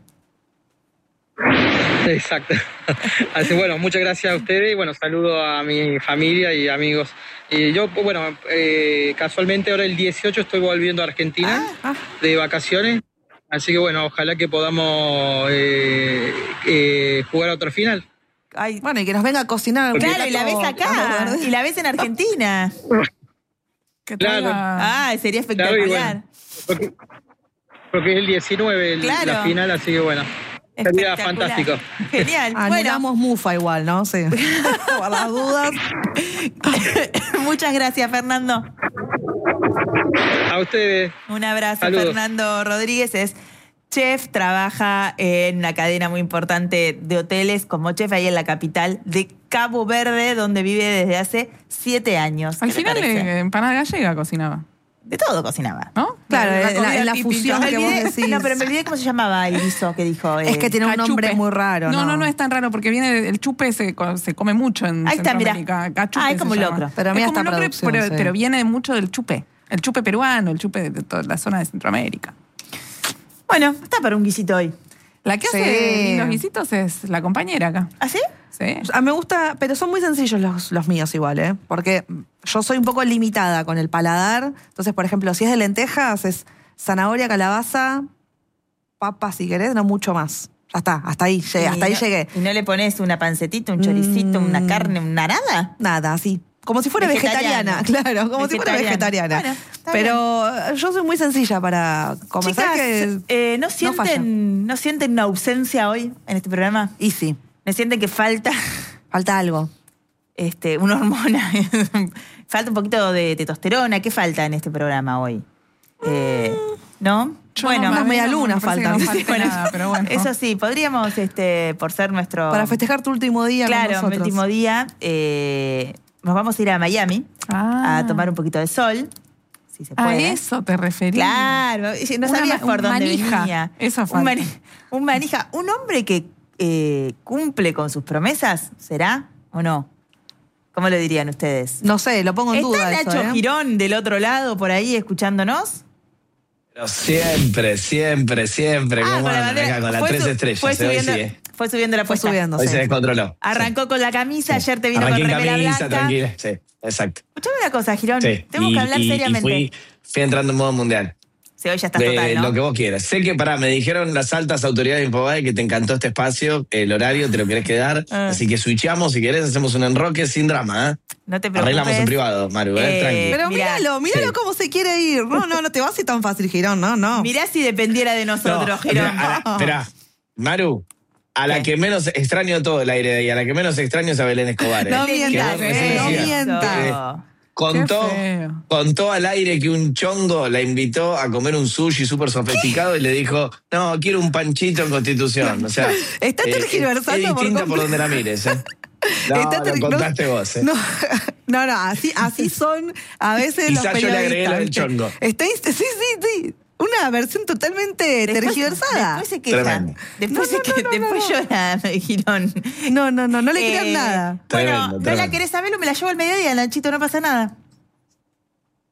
Exacto. Así bueno, muchas gracias a ustedes y bueno, saludo a mi familia y amigos. Y yo, bueno, eh, casualmente ahora el dieciocho estoy volviendo a Argentina ah, ah. de vacaciones, así que bueno, ojalá que podamos eh, eh, jugar a otra final. Ay, bueno, y que nos venga a cocinar. Claro, y la ves acá, y la ves en Argentina. Claro. Ah, sería espectacular. Claro, bueno, porque, porque es el diecinueve el, claro. la final, así que bueno. Sería fantástico. Genial. Anulamos bueno. Mufa igual, ¿no? Sí. Por las dudas. Muchas gracias, Fernando. A ustedes. Un abrazo. Saludos. Fernando Rodríguez es chef, trabaja en una cadena muy importante de hoteles como chef ahí en la capital de Cabo Verde, donde vive desde hace siete años. Al final de empanada gallega cocinaba. De todo cocinaba, ¿no? Claro, la, la, la, la fusión que vos decís. No, pero me olvidé cómo se llamaba el guiso que dijo. Eh, es que tiene un cachupe. nombre muy raro, ¿no? No, no, no es tan raro porque viene el chupe se, se come mucho en Ahí está, Centroamérica. Mirá. Cachupe ah, es como se locro. llama. Pero a mí es hasta como locro, pero, sí. pero viene mucho del chupe. El chupe peruano, el chupe de toda la zona de Centroamérica. Bueno, está para un guisito hoy. La que sí. hace los guisitos es la compañera acá. ¿Ah, sí? Sí. A mí me gusta, pero son muy sencillos los, los míos igual, ¿eh? Porque yo soy un poco limitada con el paladar. Entonces, por ejemplo, si es de lentejas, es zanahoria, calabaza, papa, si querés, no mucho más. Ya está, hasta ahí llegué, hasta no, ahí llegué. ¿Y no le pones una pancetita, un choricito, mm. una carne, una nada? Nada, así. Como si fuera vegetariana, claro, como si fuera vegetariana. Bueno, pero bien. Yo soy muy sencilla para comer. Chicas, que eh, ¿no, sienten, no, ¿no sienten una ausencia hoy en este programa? Y sí. ¿No sienten que falta? Falta algo. Este, una hormona. Falta un poquito de testosterona. ¿Qué falta en este programa hoy? Eh, ¿No? Yo bueno, más media luna no falta. No falta bueno, nada, pero bueno. Eso sí, podríamos, este, por ser nuestro... Para festejar tu último día claro, con nosotros. Claro, mi último día... Eh, nos vamos a ir a Miami ah. a tomar un poquito de sol, si se puede. A eso te referías. Claro, no una, sabías por dónde manija. venía. Eso un, mani, un manija. Un hombre que eh, cumple con sus promesas, ¿será o no? ¿Cómo lo dirían ustedes? No sé, lo pongo en duda. ¿Está Nacho eso, ¿eh? Girón del otro lado por ahí escuchándonos? Pero siempre, siempre, siempre. Ah, ¿Cómo con la, andan acá con las tres su, estrellas? Fue subiendo, hoy sí, ¿eh? fue subiendo la fue puesta. subiendo, Hoy sí. se descontroló. Arrancó sí. con la camisa, sí. ayer te vino Arranqué con remera camisa, blanca. Tranquila, sí, exacto. Escuchame una cosa, Girón. Sí. Tenemos y, que hablar y, seriamente. Y fui, fui entrando en modo mundial. Sí, hoy ya estás de total, ¿no? Lo que vos quieras. Sé que, pará, me dijeron las altas autoridades de Infobae que te encantó este espacio, el horario, te lo querés quedar. Ah. Así que switchamos, si querés, hacemos un enroque sin drama, ¿eh? No te preocupes. Arreglamos en privado, Maru, ¿eh? eh Tranqui. Pero mirá, míralo, míralo sí. cómo se quiere ir. No, no, no te vas a ir tan fácil, Girón, no, no. Mirá si dependiera de nosotros, no, Girón. Esperá, Maru. A la ¿Qué? que menos extraño todo el aire de ahí, a la que menos extraño es a Belén Escobar. ¿eh? No mientas, eh, no decía, mientas. eh, contó, contó al aire que un chongo la invitó a comer un sushi súper sofisticado y le dijo, no, quiero un panchito en Constitución. O sea, está eh, tergiversando es distinta por, por donde la mires. ¿eh? No, está ter- lo contaste no, vos. ¿eh? No, no, no, así, así son a veces Quizá los yo le periodistas. agregué lo del ¿viste? chongo. Está, sí, sí, sí. Una versión totalmente Después, tergiversada. Después se queja. Tremendo. Después, No, no, se que, no, no, después no. llora, Girón. No, no, no, no le Eh, crean nada. Bueno, Tremendo, no tremendo. la querés saber, me la llevo al mediodía, Nachito, no pasa nada.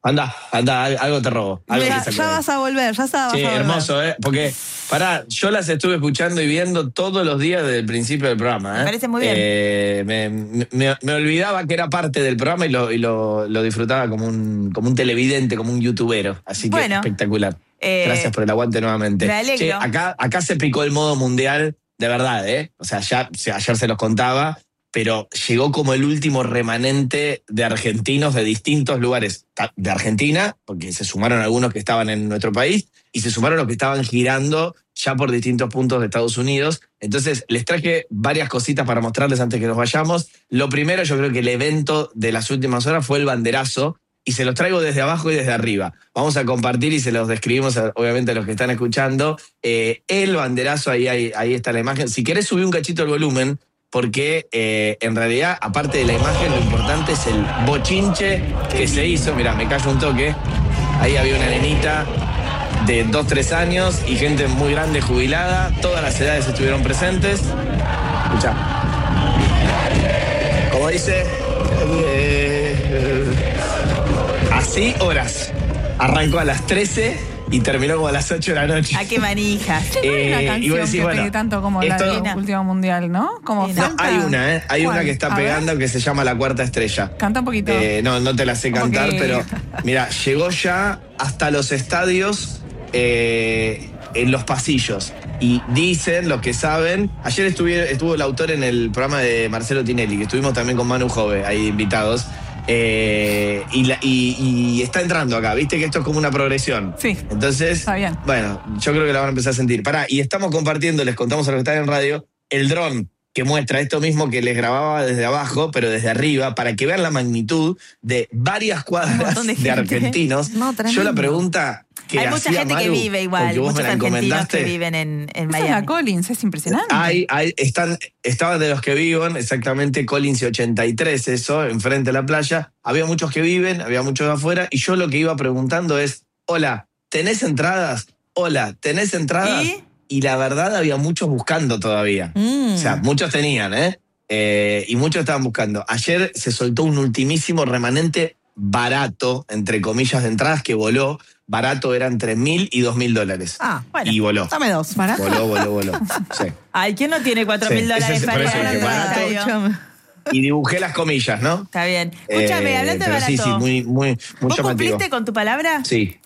Anda, anda, algo te robo. Algo Ya, te saco ya de ahí. vas a volver, ya sabes. Sí, hermoso, ¿eh? Porque, pará, yo las estuve escuchando y viendo todos los días desde el principio del programa, ¿eh? Me parece muy bien. Eh, me, me- me olvidaba que era parte del programa y lo, y lo, lo disfrutaba como un, como un televidente, como un youtubero. Así que Bueno, espectacular. eh, Gracias por el aguante nuevamente. me alegro. Che, acá, acá se picó el modo mundial, de verdad, ¿eh? O sea, ya, o sea, ayer se los contaba, pero llegó como el último remanente de argentinos de distintos lugares ta- de Argentina, porque se sumaron algunos que estaban en nuestro país y se sumaron los que estaban girando ya por distintos puntos de Estados Unidos. Entonces, les traje varias cositas para mostrarles antes que nos vayamos. Lo primero, yo creo que el evento de las últimas horas fue el banderazo, y se los traigo desde abajo y desde arriba. Vamos a compartir y se los describimos, a- obviamente, a los que están escuchando. Eh, el banderazo, ahí, ahí, ahí está la imagen. Si querés subir un cachito el volumen, porque eh, en realidad, aparte de la imagen, lo importante es el bochinche que se hizo. Mirá, me callo un toque. Ahí había una nenita de dos, tres años y gente muy grande jubilada. Todas las edades estuvieron presentes. Escuchá. Como dice... eh, así horas. Arrancó a las trece y terminó como a las ocho de la noche. ¿A qué manija? Che, no hay una Eh, y canción vos decís, que bueno, pegue tanto como esto- la del último mundial, ¿no? Como Sí, No, falta- hay una, ¿eh? Hay ¿Cuál? una que está A ver. pegando que se llama La Cuarta Estrella. Canta un poquito. Eh, no, no te la sé Como cantar, que- pero mira, llegó ya hasta los estadios eh, en los pasillos. Y dicen los que saben, ayer estuve, estuvo el autor en el programa de Marcelo Tinelli, que estuvimos también con Manu Jove, ahí invitados. Eh, y, la- y- y está entrando acá, viste que esto es como una progresión. Sí. Entonces, Está bien. bueno, yo creo que la van a empezar a sentir. Pará, y estamos compartiendo, les contamos a los que están en radio, el dron que muestra esto mismo que les grababa desde abajo, pero desde arriba, para que vean la magnitud de varias Un cuadras montón de de, gente. argentinos. No, tremendo. Yo la pregunta que Hay mucha hacía gente que Maru, vive igual, porque vos muchos me la argentinos encomendaste, que viven en, en Esa es la Miami. Collins, es impresionante. Hay, hay, están, estaban de los que viven, exactamente Collins y ochenta y tres, eso, enfrente de la playa. Había muchos que viven, había muchos de afuera, y yo lo que iba preguntando es, hola, ¿tenés entradas? Hola, ¿tenés entradas? ¿Y? Y la verdad había muchos buscando todavía. Mm. O sea, muchos tenían, ¿eh? Eh, y muchos estaban buscando. Ayer se soltó un ultimísimo remanente barato, entre comillas, de entradas que voló. Barato era entre mil y dos mil dólares. Ah, bueno. Y voló. Dame dos. ¿Barato? Voló, voló, voló. Sí. Ay, ¿quién no tiene cuatro Sí, mil ese dólares es- por para ir eso al dije, barato. estadio? Y dibujé las comillas, ¿no? Está bien. Escúchame, Eh, hablando de pero barato. sí, sí, muy, muy, muy ¿Vos llamativo. cumpliste con tu palabra? Sí.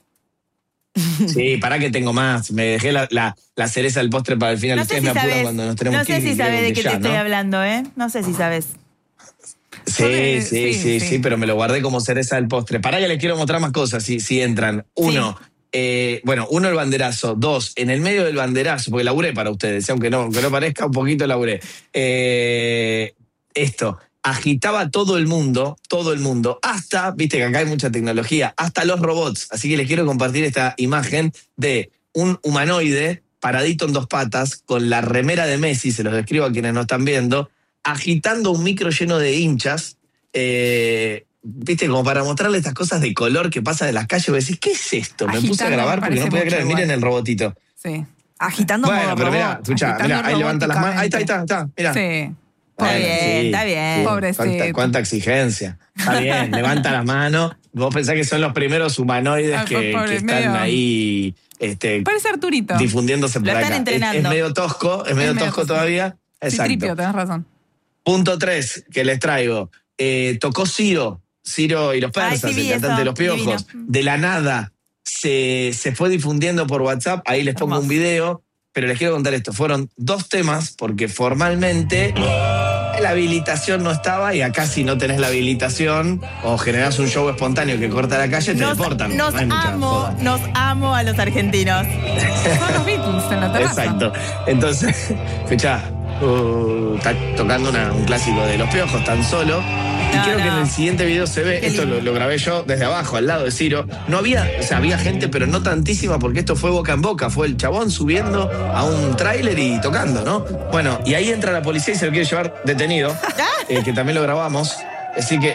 Sí, para que tengo más. Me dejé la, la, la cereza del postre para el final. No sé Ustedes si me apuran sabes, cuando nos tenemos no que sé ir, si creo sabes de que qué ya, te estoy ¿no? hablando, ¿eh? No sé si sabes. Sí, Eh, sí, sí, sí, sí. sí, pero me lo guardé como cereza del postre. Para que les quiero mostrar más cosas, si, si entran. Uno, eh, bueno, uno el banderazo. Dos, en el medio del banderazo, porque laburé para ustedes, aunque no, aunque no parezca, un poquito laburé. Eh, esto, agitaba todo el mundo, todo el mundo, hasta, viste que acá hay mucha tecnología, hasta los robots. Así que les quiero compartir esta imagen de un humanoide paradito en dos patas, con la remera de Messi, se los describo a quienes no están viendo, agitando un micro lleno de hinchas, eh, viste, como para mostrarle estas cosas de color que pasan en las calles. Vos decís, ¿qué es esto? Me puse a Agitando, grabar me porque no parece podía mucho creer. Miren igual. el robotito. Sí. Agitando Bueno, modo pero mirá, robot. escuchá, agitando mirá, ahí levanta las manos. Ahí está, ahí está, robóticamente. está, mirá. Sí. Está Bueno, bien, está bien. Pobrecito. Cuánta, cuánta exigencia. Está bien, levanta las manos. Vos pensás que son los primeros humanoides Ay, que, pobre, que están medio- ahí este, Parece Arturito. difundiéndose por Lo acá. están Es- entrenando. Es, medio tosco, es medio medio tosco tosco. todavía. Sí, Exacto. Tripio, tenés razón. Punto tres que les traigo. Eh, tocó Ciro, Ciro y los Ay, persas, sí vi el cantante eso, de Los Piojos. divino. De la nada se, se fue difundiendo por WhatsApp. Ahí les pongo Hermoso. un video. Pero les quiero contar esto. Fueron dos temas porque formalmente la habilitación no estaba, y acá si no tenés la habilitación o generás un show espontáneo que corta la calle, te Nos, deportan. nos No hay mucha amo, joda. nos amo a los argentinos. Son los Beatles en la terraza. Exacto. Entonces, escuchá, uh, está tocando una- un clásico de Los Piojos, Tan Solo. Y No, creo que no. en el siguiente video se ve, Qué esto lindo. lo, lo grabé yo desde abajo, al lado de Ciro. No había, o sea, había gente, pero no tantísima, porque esto fue boca en boca. Fue el chabón subiendo a un tráiler y tocando, ¿no? Bueno, y ahí entra la policía y se lo quiere llevar detenido, eh, que también lo grabamos. Así que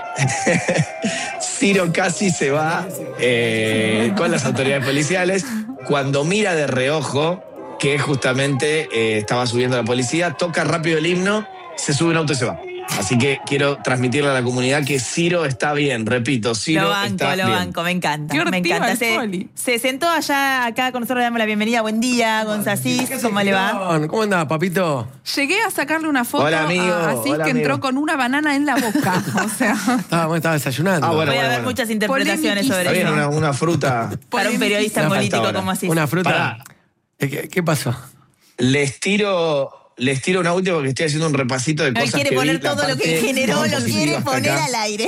Ciro casi se va eh, con las autoridades policiales. Cuando mira de reojo, que justamente eh, estaba subiendo la policía, toca rápido el himno, se sube un auto y se va. Así que quiero transmitirle a la comunidad que Ciro está bien, repito, Ciro Lo banco, está lo bien. banco, me encanta. Qué me hortiva encanta. el Se, Poli. se sentó allá acá con nosotros, le damos la bienvenida. Buen día, Gonzasís, ¿cómo le va? ¿Cómo andás, papito? Llegué a sacarle una foto Hola, amigo. a Asís Hola, que amigo. entró con una banana en la boca. O sea, Estaba, bueno, estaba desayunando. Ah, bueno, Puede bueno, haber bueno. muchas interpretaciones Polemiquísimo. sobre Está bien, eso. una, una fruta. Para un periodista Una político falta como ahora. así. Una fruta. Pará. ¿Qué, qué pasó? Les tiro, les tiro una última porque estoy haciendo un repasito de Él cosas quiere que poner vi, la todo lo que parte generó, más lo positiva quiere hasta poner acá. al aire.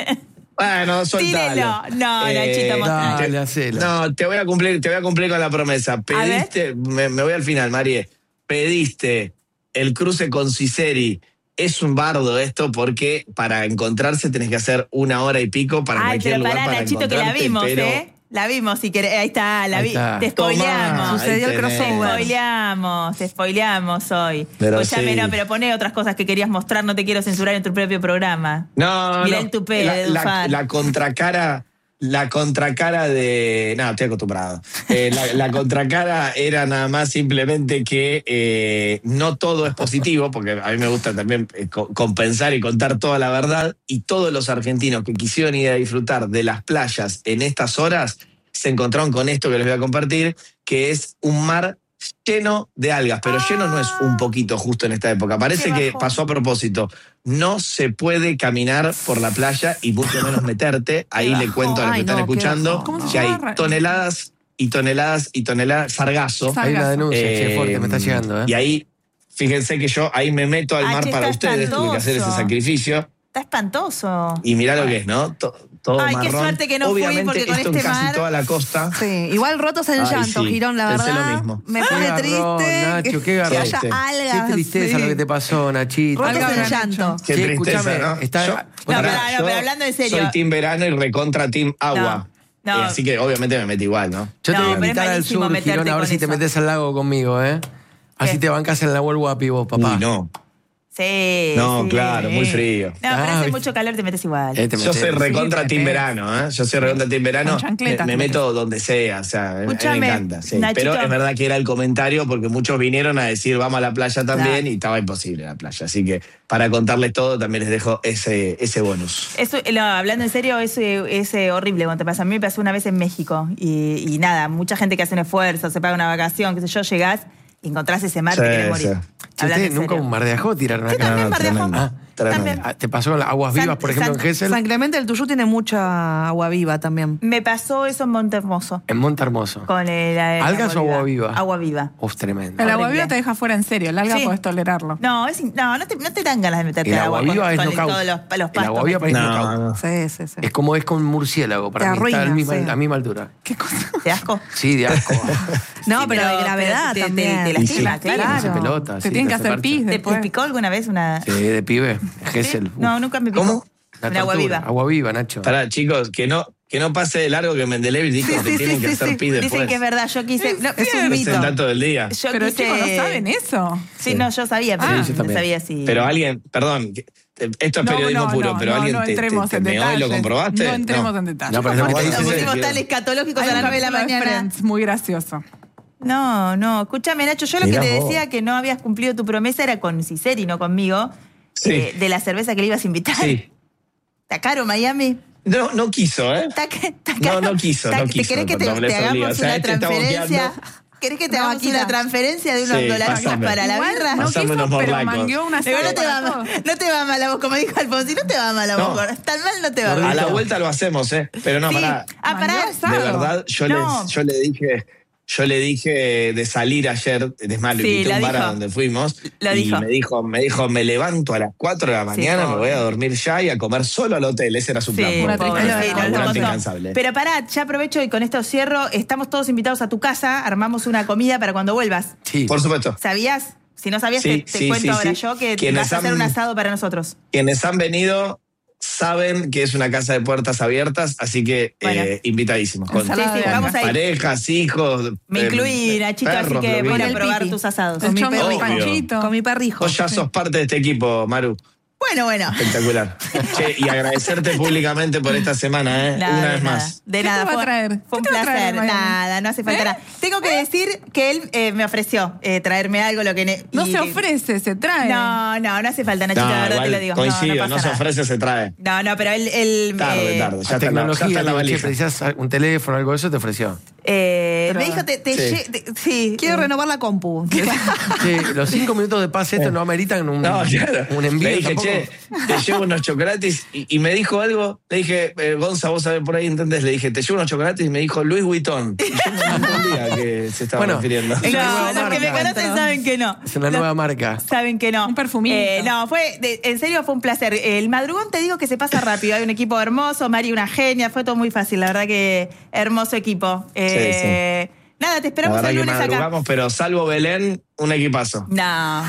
Bueno, soltalo. Tírelo. No, Nachito, mostrá. Dale, hacelo. No, te voy a cumplir, te voy a cumplir con la promesa. Pediste, me, me voy al final, Marie. Pediste el cruce con Ciceri. Es un bardo esto porque para encontrarse tenés que hacer una hora y pico para Ay, cualquier pero lugar pará, para Nachito, que la encontrarte, vimos, pero- ¿eh? La vimos, si querés. Ahí está, la Ahí vi. está. Te spoileamos. Tomá, Sucedió ahí el tenés. crossover. Te spoileamos, te spoileamos hoy. Pero Escuchame, sí. no, pero poné otras cosas que querías mostrar, no te quiero censurar en tu propio programa. No, Mirá no. el tupé la, de la, Dufar. la contracara, la contracara de. No, estoy acostumbrado. Eh, la, la contracara era nada más simplemente que eh, no todo es positivo, porque a mí me gusta también eh, co- compensar y contar toda la verdad. Y todos los argentinos que quisieron ir a disfrutar de las playas en estas horas se encontraron con esto que les voy a compartir, que es un mar lleno de algas, pero lleno no es un poquito justo en esta época. Parece Qué que bajón. pasó a propósito. No se puede caminar por la playa y mucho menos meterte. Ahí le cuento a los Ay, que están no, qué escuchando bajón. ¿Cómo se que hay llama? toneladas y toneladas y toneladas, sargazo. Sargazo. Hay una denuncia, Eh, che, fuerte, me está llegando, ¿eh? Y ahí, fíjense que yo ahí me meto al Ah, mar che, para está ustedes, tuve que hacer ese espantoso. sacrificio. Está espantoso. Y mirá lo que es, ¿no? To- todo Ay, qué marrón. suerte que no fui, Obviamente porque con esto este en casi mar- toda la costa. Sí, igual rotos en Ay, llanto, sí, Girón, la pensé verdad. lo mismo. Me Qué pone garrón, triste Nacho, que, qué garrón. que haya Triste. algas. Qué tristeza sí. lo que te pasó, Nachito. Rotos Algas en habrán llanto. Qué Sí, tristeza, escúchame, ¿no? está- Yo- No, pará, pará, no, yo pero hablando en serio. Soy team verano y recontra team agua. No, no. Eh, así que obviamente me metí igual, ¿no? Yo te No, voy a pero es invitar al malísimo sur, meterte Girón, a ver con si te eso. metes al lago conmigo, ¿eh? Así ¿Qué? te bancas en la World Guapi vos, papá. Uy, no. Sí. No, sí. claro, muy frío. No, pero Ah, hace ¿viste? mucho calor, te metes igual. Eh, te Yo metes. soy recontra Sí, team te verano, ¿eh? Yo soy recontra team verano. Con chancletas Me, me te meto donde sea, o sea, me- me, Escúchame, encanta. Sí. Nachito. Pero es verdad que era el comentario porque muchos vinieron a decir vamos a la playa también Claro. y estaba imposible la playa. Así que para contarles todo también les dejo ese, ese bonus. Eso, no, hablando en serio, es, eh, es eh, horrible cuando te pasa. A mí me pasó una vez en México y, y nada, mucha gente que hace un esfuerzo, se paga una vacación, qué sé yo, llegás y encontrás ese mar, Sí, te querés morir. sí. Che, Hablando ustedes en nunca serio. un mar de ajo tiraron Sí, acá. también no, mar de ajo. tremendo. Ah, Tremendo. También. Ah, ¿te pasó con las aguas vivas, San- por ejemplo, San- en Gesell? San Clemente del Tuyú tiene mucha agua viva también. Me pasó eso en Monte Hermoso. En Monte Hermoso. Con el, el ¿Algas o agua viva? Agua viva. Uf, tremendo. El agua Horrible. viva te deja fuera en serio. El alga Sí. podés tolerarlo. No, es, in- no, no te, no te dan ganas de meterte El al agua agua viva con, es con knockout. todos los, los El pastos. agua viva para No, knockout. no. Sí, sí, sí. Es como es con murciélago, para Te mí. Está arruina, al misma- sí. a la misma altura. ¿Qué cosa? ¿Te asco? Sí, de asco. No, Sí, pero de gravedad te- te- también. Te, Y sí. lastima, claro. Hace Claro. pelota. Te sí, tienen que hace hacer parte. pis ¿Te, después. te picó alguna vez una...? Sí, de pibe. Gesell. ¿Sí? No, nunca me picó. ¿Cómo? Una El agua tortura. viva. Agua viva, Nacho. Pará, chicos, que no, que no pase de largo que Mendeleev dijo Sí, que sí, tienen sí, que sí, hacer sí. pis después. Dicen que es verdad, yo quise... No, es un Es mito. el dato del día. Yo Pero quise... chicos, ¿no saben eso? Sí, no, yo sabía, pero Ah. no Sí, yo también. sabía si... Pero alguien, perdón, que- esto es No, periodismo no, puro, no, pero no, alguien no te, te, entremos te en meó y lo detalles. comprobaste. No entremos en detalles. No, pero ¿Cómo Porque nos dice- pusimos tan escatológicos Hay a un las nueve de la capítulo de mañana? Friends muy gracioso. No, no, escúchame, Nacho, yo lo Mirá que te vos. decía que no habías cumplido tu promesa era con Ciceri, no conmigo, Sí. eh, de la cerveza que le ibas a invitar. Sí. ¿Está caro Miami? No, no quiso, ¿eh? ¿Está, ca- está No, caro? no quiso, ¿Está- no ¿Te quiso, querés que te, perdón, te les obliga. hagamos O sea, una este está transferencia? boqueando. ¿Querés que te Una hagamos una vaquita. transferencia de unos Sí, dolaritos pásame. para la Igual birra? no Pasame quiso, unos pero morlacos. mangueó una Pero no sala te, va, para mal- todos. no te va mal a vos, como dijo Alfonsín, no te va mal a vos. No. gordo. Tan mal no te va A mal. la vuelta lo hacemos, ¿eh? Pero no, Sí. pará. Ah, pará. Mangueó asado. De verdad, yo, No. les, yo le dije, yo le dije de salir ayer, es más, lo Sí, invité a un lo bar dijo. a donde fuimos. Lo y dijo. me dijo, me dijo, me levanto a las cuatro de la mañana, me voy a dormir ya y a comer solo al hotel. Ese era su plan. Sí, Una pobre, tristeza. sí, no, Laburante lo contó. incansable. Pero pará, ya aprovecho y con esto cierro. Estamos todos invitados a tu casa, armamos una comida para cuando vuelvas. Sí. Por supuesto. ¿Sabías? Si no sabías, Sí, te, te sí, cuento sí, ahora sí. yo que Quienes vas a hacer han- un asado para nosotros. Quienes han venido saben que es una casa de puertas abiertas, así que Bueno. eh, invitadísimos. Con Ensalada Sí, sí, de vamos algas. a ir. parejas, hijos. Me eh, incluí, Nachito, así perros, que lo voy mismo. a el probar pipi. tus asados. El mi chongo de perrijo. panchito. Con mi perrijo. Vos ya sos parte de este equipo, Maru. Bueno, bueno. Espectacular. Che, y agradecerte públicamente por esta semana, ¿eh? Nada, Una de vez nada. más. De ¿Qué nada. te va a fue- traer? Fue un ¿Qué te va a traer, placer. Miami? Nada, no hace falta ¿Eh? nada. Tengo que decir que él eh, me ofreció eh, traerme algo, lo que... ne- No y- se ofrece, se trae. No, no, no hace falta, Nachito, No, de verdad igual te lo digo. No, coincido, no, no, pasa se nada. ofrece, se trae. No, no, pero él... él Tarde, eh, tarde. La Ya está, en la, ya está tecnología, en la che, valija. precisás un teléfono o algo de eso, te ofreció. eh, Pero- me dijo, te, te Sí. lle- te- sí. Quiero eh, renovar la compu. Che, los cinco minutos de pase esto no ameritan un, No, claro. un envío Le dije, tampoco. che, te llevo unos chocolates y, y me dijo algo. Le dije, eh, Gonza, vos sabés por ahí, ¿entendés? Le dije, te llevo unos chocolates y me dijo Louis Vuitton. Y yo no entendía a qué se estaba Bueno, refiriendo. es una No, nueva los que me marca. conocen saben que no. Es una Los- nueva marca. Saben que no. Un perfumito. Eh, no, fue, de- en serio fue un placer. El madrugón te digo que se pasa rápido. Hay un equipo hermoso, Mari una genia, fue todo muy fácil. La verdad que hermoso equipo. Eh, Nada, te La esperamos verdad el que lunes acá. madrugamos, pero salvo Belén, un equipazo. No.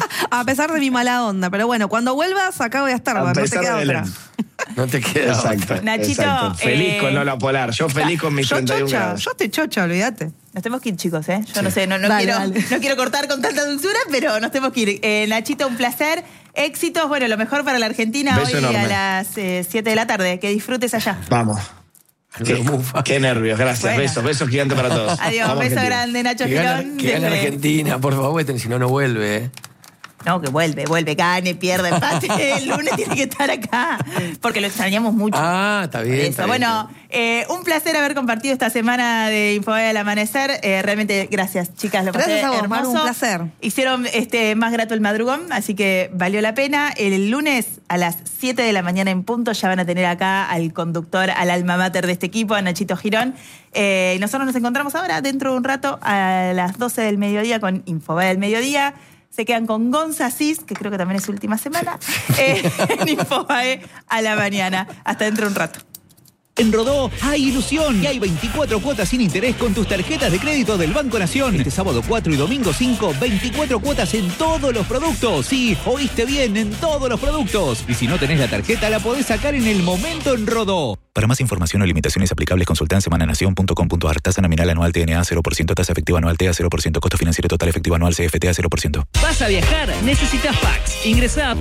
A pesar de mi mala onda. Pero bueno, cuando vuelvas, acá voy a estar. A No te pesar queda de otra. Belén. No te queda Exacto. otra. Nachito, exacto. Feliz eh, con Lola Polar. Yo feliz con mis Yo treinta y uno chocha, grados. yo estoy chocha, olvídate. Nos tenemos que ir, chicos, ¿eh? Yo no sé, no, no Dale, quiero, dale. no quiero cortar con tanta dulzura, pero nos tenemos que ir. Eh, Nachito, un placer. Éxitos, bueno, lo mejor para la Argentina Beso hoy enorme. a las eh, siete de la tarde. Que disfrutes allá. Vamos. Qué, Lo mufa. qué nervios, gracias. Bueno. Besos, besos gigantes para todos. Adiós, Vamos, beso Argentina. grande, Nacho Que gana, Girón. que gane desde- Argentina, por favor, si no, no vuelve. ¿eh? No, que vuelve, vuelve, gane, pierde, empate. El lunes tiene que estar acá, porque lo extrañamos mucho. Ah, está bien. Por está eso. bien. Bueno, eh, un placer haber compartido esta semana de Infobae al amanecer. Eh, realmente, gracias, chicas. Lo Gracias pasé a vos, hermoso. Maru, un placer. Hicieron este, más grato el madrugón, así que valió la pena. El lunes a las siete de la mañana en punto ya van a tener acá al conductor, al alma mater de este equipo, a Nachito Girón. Eh, nosotros nos encontramos ahora, dentro de un rato, a las doce del mediodía con Infobae al mediodía. Se quedan con Gonza Cis, que creo que también es su última semana, eh, en Infobae a la mañana. Hasta dentro de un rato. En Rodó hay ilusión y hay veinticuatro cuotas sin interés con tus tarjetas de crédito del Banco Nación. Este sábado cuatro y domingo cinco, veinticuatro cuotas en todos los productos. Sí, oíste bien, en todos los productos. Y si no tenés la tarjeta, la podés sacar en el momento en Rodó. Para más información o limitaciones aplicables, consulta en semananación punto com punto a r. Tasa nominal anual T N A cero por ciento, tasa efectiva anual T A cero por ciento, costo financiero total efectivo anual C F T A cero por ciento. ¿Vas a viajar? Necesitas Pax. Ingresa a